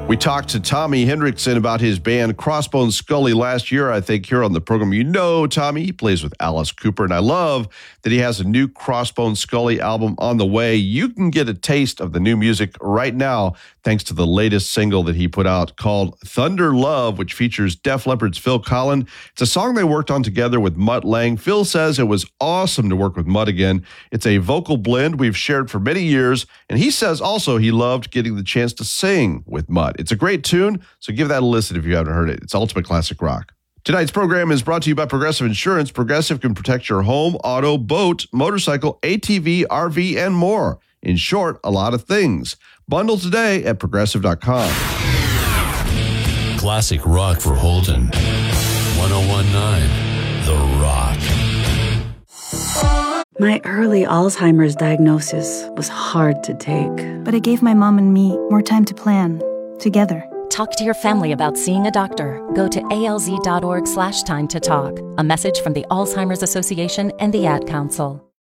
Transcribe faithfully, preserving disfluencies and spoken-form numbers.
We talked to Tommy Hendrickson about his band Crossbones Scully last year, I think, here on the program. You know Tommy. He plays with Alice Cooper, and I love that he has a new Crossbones Scully album on the way. You can get a taste of the new music right now thanks to the latest single that he put out called Thunder Love, which features Def Leppard's Phil Collen. It's a song they worked on together with Mutt Lange. Phil says it was awesome to work with Mutt again. It's a vocal blend we've shared for many years, and he says also he loved getting the chance to sing with Mutt. It's a great tune, so give that a listen if you haven't heard it. It's Ultimate Classic Rock. Tonight's program is brought to you by Progressive Insurance. Progressive can protect your home, auto, boat, motorcycle, A T V, R V, and more. In short, a lot of things. Bundle today at progressive dot com. Classic rock for Holton. ten nineteen The Rock. My early Alzheimer's diagnosis was hard to take. But it gave my mom and me more time to plan, together. Talk to your family about seeing a doctor. Go to alz.org slash time to talk. A message from the Alzheimer's Association and the Ad Council.